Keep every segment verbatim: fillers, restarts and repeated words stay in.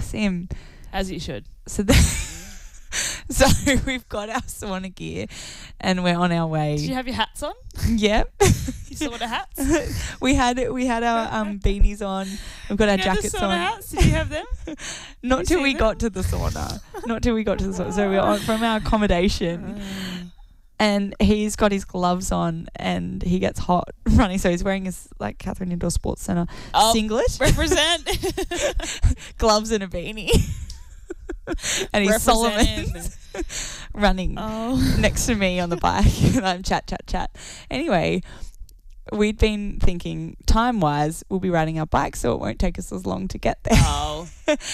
bless him. As you should. So, the, so we've got our sauna gear and we're on our way. Did you have your hats on? Yep. Your sauna hats? we had we had our um, beanies on. We've got our Did you have jackets the sauna on. hats? Did you have them? Not you till see we them? got to the sauna. Not till we got to the sauna. So we we're on from our accommodation. And he's got his gloves on and he gets hot running. So he's wearing his, like, Catherine Indoor Sports Centre Oh, singlet, Represent. gloves and a beanie. And he's Representing. Solomon's running Oh. next to me on the bike. And I'm chat, chat, chat. Anyway, we'd been thinking time-wise we'll be riding our bike so it won't take us as long to get there. Oh.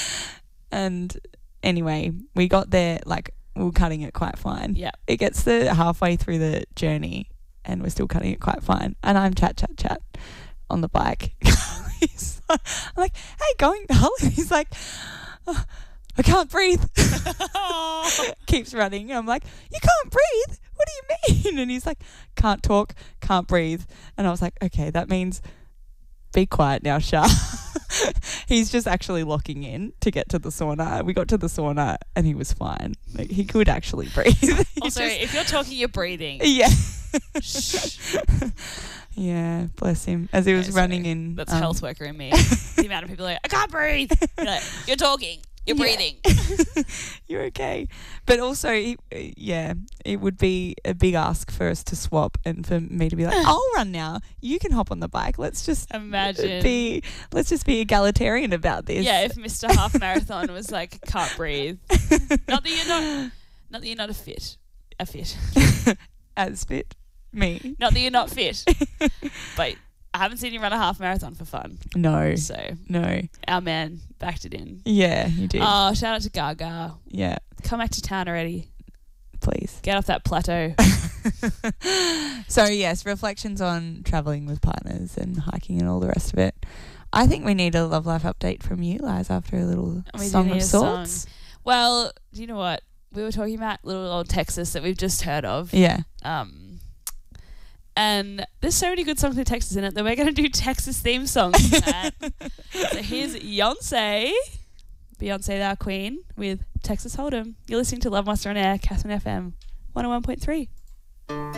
And anyway, we got there, like, we were cutting it quite fine. Yeah. It gets the halfway through the journey and we're still cutting it quite fine. And I'm chat, chat, chat on the bike. He's like, I'm like, hey, going Hull? He's like, oh, I can't breathe. Keeps running. I'm like, you can't breathe? What do you mean? And he's like, can't talk, can't breathe. And I was like, okay, that means be quiet now, Shah. He's just actually locking in to get to the sauna. We got to the sauna and he was fine. Like, he could actually breathe. He Also, just- if you're talking, you're breathing. yeah. Shh. Yeah, bless him. As he was Yeah, running sorry. in. That's um, health worker in me. The amount of people like, I can't breathe. You're, like, you're talking. You're Yeah. breathing. You're okay. But also, he- yeah, it would be a big ask for us to swap and for me to be like, I'll run now. You can hop on the bike. Let's just Imagine. be, let's just be egalitarian about this. Yeah, if Mister Half Marathon was like, can't breathe. Not that you're not, not that you're not a fit, a fit. As fit, me. Not that you're not fit, but I haven't seen you run a half marathon for fun. No, So no. our man backed it in. Yeah, you did. Oh, shout out to Gaga. yeah, Come back to town already. please. Get off that plateau. So, yes, reflections on travelling with partners and hiking and all the rest of it. I think we need a love life update from you, Liz, after a little We do song need of a sorts. song. Well, do you know what? We were talking about little old Texas that we've just heard of. Yeah. Um, and there's so many good songs with Texas in it that we're going to do Texas theme songs. Matt. So here's Beyonce, Beyonce, our queen, with Texas Hold'em. You're listening to Love Master on Air, Catherine F M, one oh one point three.